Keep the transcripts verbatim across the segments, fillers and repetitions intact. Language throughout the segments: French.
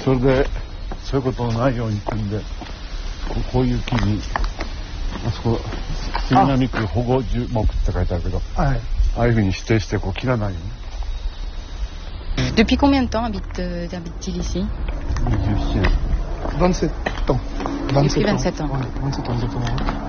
それでそういうことのないようにってんで、こういう木にあそこ杉並区保護樹木って書いてあるけど、はい、ああいうふうに指定してこう切らないように。 Depuis combien de temps habite, habite-t-il ici? vingt-sept ans. Depuis vingt-sept ans. Ouais, vingt-sept ans, exactement.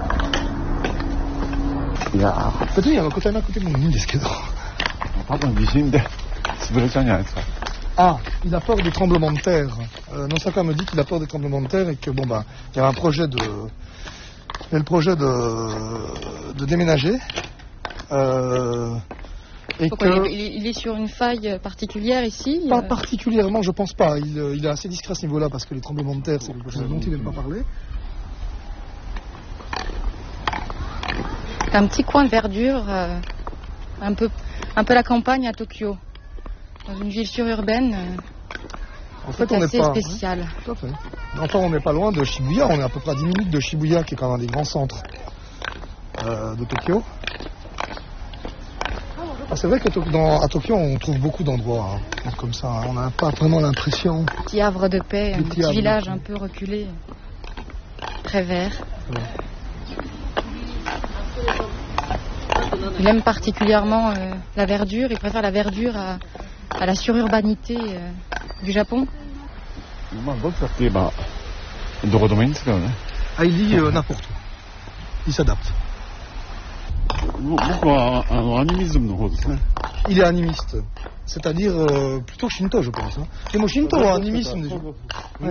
いやー、別にあの答えなくてもいいんですけど。 多分地震で潰れちゃうんじゃないですか。 Ah, il a peur des tremblements de terre. Euh, Nosaka me dit qu'il a peur des tremblements de terre et que bon bah, il y a un projet de, il y a le projet de, de déménager. Euh, et Pourquoi que, il, il est sur une faille particulière ici? Pas particulièrement, je pense pas. Il, il est assez discret à ce niveau-là parce que les tremblements de terre, c'est quelque chose dont il n'aime pas parler. C'est un petit coin de verdure, euh, un peu, un peu la campagne à Tokyo. Dans une ville sururbaine, en fait, c'est on assez pas, spécial. Hein, tout à fait. Enfin, on n'est pas loin de Shibuya, on est à peu près à dix minutes de Shibuya, qui est quand même un des grands centres euh, de Tokyo. Ah, c'est vrai qu'à to Tokyo, on trouve beaucoup d'endroits hein, comme ça. On n'a pas vraiment l'impression. Petit havre de paix, un petit, petit village un peu reculé, très vert. Ouais. Il aime particulièrement euh, la verdure, il préfère la verdure à, à la sururbanité euh, du Japon. Ah, il lit euh, n'importe où. Il s'adapte. Il est animiste. C'est-à-dire euh, plutôt Shinto, je pense. Mais moi, Shinto ou animisme déjà. Oui,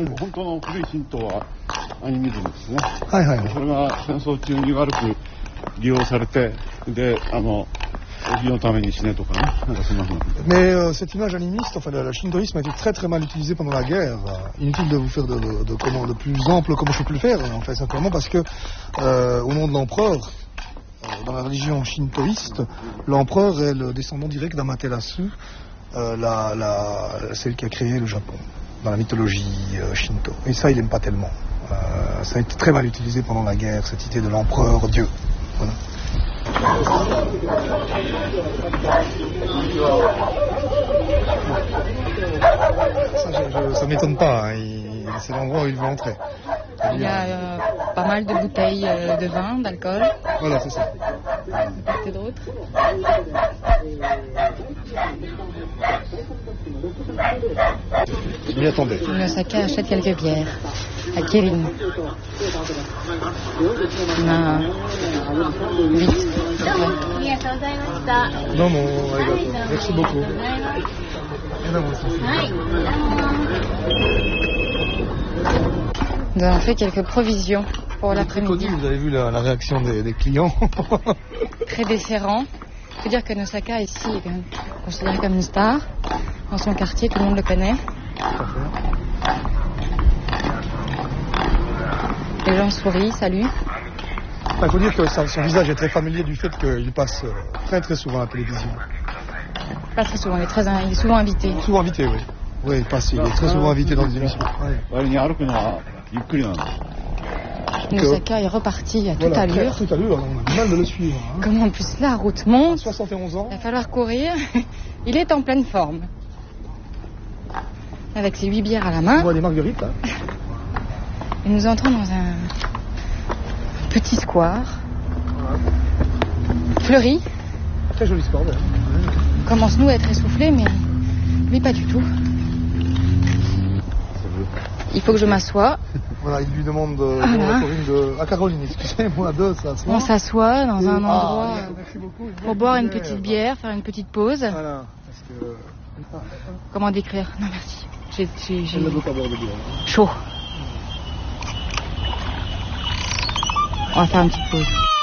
oui. 利用されてであの帯のために死ねとかね。 Mais euh, cette image animiste, enfin le, le shintoïsme a été très très mal utilisé pendant la guerre. Inutile de vous faire de, de, de, comment, de plus ample comment je peux le faire, en fait simplement parce que euh, au nom de l'empereur, euh, dans la religion shintoïste, l'empereur est le descendant direct d'Amaterasu, euh, la, la, celle qui a créé le Japon dans la mythologie euh, shinto. Et ça, il n'aime pas tellement. Euh, ça a été très mal utilisé pendant la guerre, cette idée de l'empereur Dieu. Voilà. Ça, je, je, ça m'étonne pas, hein. C'est l'endroit où il veut entrer. Il y a euh, pas mal de bouteilles euh, de vin, d'alcool. Voilà, c'est ça. Et d'autres. Je m'y attendais. Nosaka achète quelques bières à Kirin. On a huit. Non, non, merci beaucoup. Nous avons fait quelques provisions pour l'après-midi. Vous avez vu la, la réaction des, des clients. Très déférent. Il faut dire que Nosaka ici est quand même considéré comme une star. Dans son quartier, tout le monde le connaît. Les gens sourient, saluent. Il faut dire que son, son visage est très familier du fait qu'il passe très très souvent à la télévision. Pas très souvent, il est, très, il est souvent invité. Souvent invité, oui. Oui, il passe, il est très souvent invité dans des émissions. Ouais. Nosaka est reparti à toute voilà, allure. À toute allure, on a du mal de le suivre. Hein. Comme en plus la route monte. À soixante et onze ans. Il va falloir courir. Il est en pleine forme. Avec ses huit bières à la main. On voit des marguerites, là. Et nous entrons dans un petit square. Voilà. Fleuri. Très joli square, d'ailleurs. Commence nous à être essoufflés, mais lui pas du tout. Il faut que je m'assoie. Voilà, il lui demande de, voilà. de, à Caroline, excusez-moi, de s'asseoir. On s'assoit dans Et, un endroit ah, merci beaucoup. pour boire une petite bière, faire une petite pause. Voilà, parce que... Comment décrire? Non, merci. J'ai, j'ai, j'ai... Elle ne veut pas boire de bière. Chaud. On va faire une petite pause.